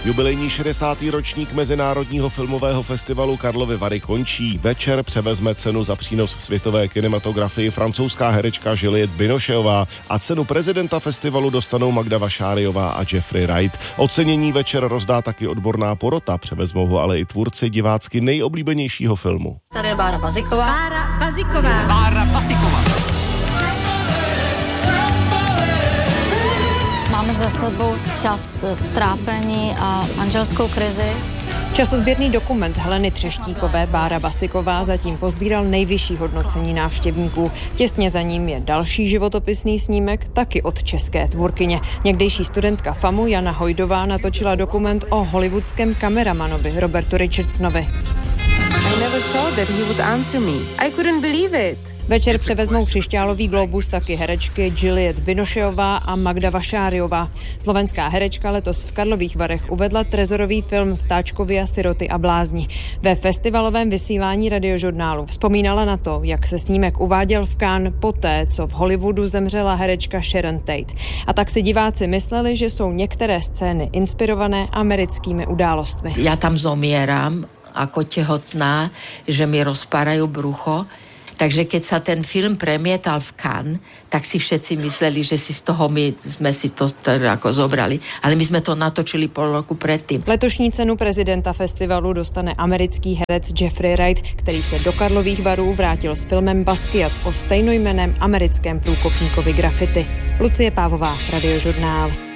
Jubilejní 60. ročník Mezinárodního filmového festivalu Karlovy Vary končí. Večer převezme cenu za přínos světové kinematografii francouzská herečka Juliette Binocheová a cenu prezidenta festivalu dostanou Magda Vašáriová a Jeffrey Wright. Ocenění večer rozdá taky odborná porota, převezmou ho ale i tvůrci divácky nejoblíbenějšího filmu. Tady je Bára Baziková. Bára Baziková. Máme za sebou čas trápení a manželskou krizi. Časozběrný dokument Heleny Třeštíkové Bára Baziková zatím pozbíral nejvyšší hodnocení návštěvníků. Těsně za ním je další životopisný snímek, taky od české tvůrkyně. Někdejší studentka FAMu Jana Hojdová natočila dokument o hollywoodském kameramanovi Robertu Richardsonovi. I never thought that he would answer me. I couldn't believe it. Večer převezmou křišťálový globus taky herečky Juliette Binocheová a Magda Vašáriová. Slovenská herečka letos v Karlových Varech uvedla trezorový film Vtáčkovia, siroty a blázni. Ve festivalovém vysílání Radiožurnálu vzpomínala na to, jak se snímek uváděl v Cannes poté, co v Hollywoodu zemřela herečka Sharon Tate. A tak si diváci mysleli, že jsou některé scény inspirované americkými událostmi. Ja tam zomieram ako tehotná, že mi rozpárajú brucho. Takže keď sa ten film premietal v Cannes, tak si všetci mysleli, že si z toho my sme si to ako zobrali. Ale my sme to natočili pol roku predtým. Letošní cenu prezidenta festivalu dostane americký herec Jeffrey Wright, který se do Karlových Varů vrátil s filmem Basquiat o stejnojmenném americkém průkopníkovi graffiti. Lucie Pávová, Radiožurnál.